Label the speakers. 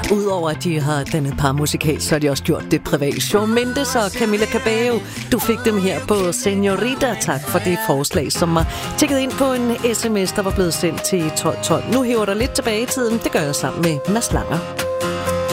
Speaker 1: Udover at de har dannet parmusikal, så har de også gjort det privat. Shawn Mendes og Camila Cabello, du fik dem her på Señorita. Tak for det forslag, som var tjekket ind på en sms, der var blevet sendt til 1212. Nu hiver der lidt tilbage i tiden. Det gør jeg sammen med Mads Langer.